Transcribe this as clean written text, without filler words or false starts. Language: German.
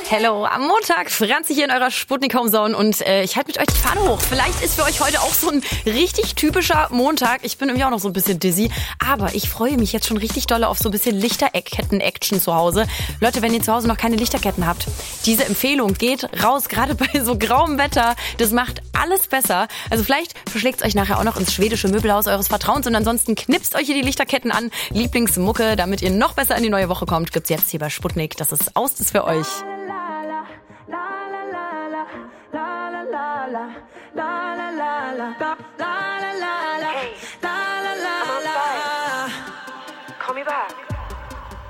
Hello, am Montag Franzi hier in eurer Sputnik Homezone und ich halte mit euch die Fahne hoch. Vielleicht ist für euch heute auch so ein richtig typischer Montag. Ich bin irgendwie auch noch so ein bisschen dizzy, aber ich freue mich jetzt schon richtig doll auf so ein bisschen Lichterketten-Action zu Hause. Leute, wenn ihr zu Hause noch keine Lichterketten habt, diese Empfehlung geht raus, gerade bei so grauem Wetter. Das macht alles besser. Also vielleicht verschlägt es euch nachher auch noch ins schwedische Möbelhaus eures Vertrauens und ansonsten knipst euch hier die Lichterketten an. Lieblingsmucke, damit ihr noch besser in die neue Woche kommt, gibt's jetzt hier bei Sputnik. Das ist aus, das für euch. La la la la la la la la la la la